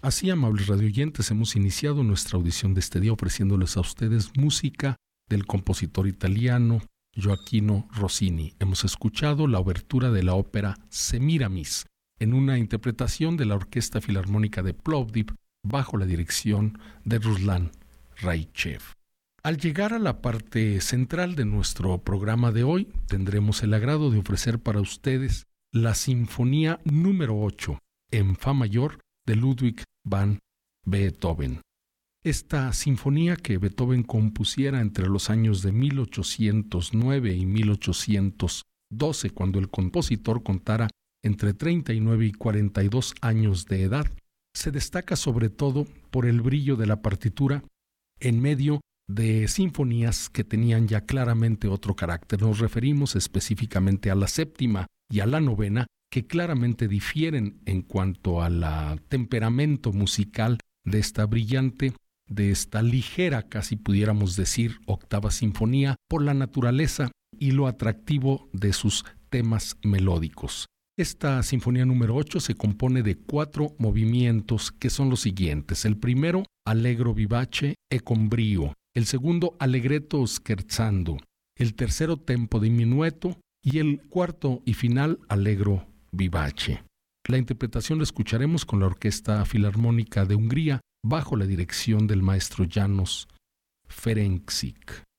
Así, amables radioyentes, hemos iniciado nuestra audición de este día ofreciéndoles a ustedes música del compositor italiano Gioachino Rossini. Hemos escuchado la obertura de la ópera Semiramis en una interpretación de la Orquesta Filarmónica de Plovdiv bajo la dirección de Ruslan Raichev. Al llegar a la parte central de nuestro programa de hoy, tendremos el agrado de ofrecer para ustedes la Sinfonía número 8 en Fa mayor de Ludwig van Beethoven. Esta sinfonía que Beethoven compusiera entre los años de 1809 y 1812, cuando el compositor contara entre 39 y 42 años de edad, se destaca sobre todo por el brillo de la partitura en medio de sinfonías que tenían ya claramente otro carácter. Nos referimos específicamente a la séptima y a la novena, que claramente difieren en cuanto al temperamento musical de esta brillante, de esta ligera, casi pudiéramos decir, octava sinfonía, por la naturaleza y lo atractivo de sus temas melódicos. Esta sinfonía número 8 se compone de 4 movimientos que son los siguientes. El primero, allegro vivace e con brio. El segundo, allegretto scherzando. El tercero, tempo diminueto. Y el cuarto y final, allegro vivace. La interpretación la escucharemos con la Orquesta Filarmónica de Hungría bajo la dirección del maestro János Ferenczik.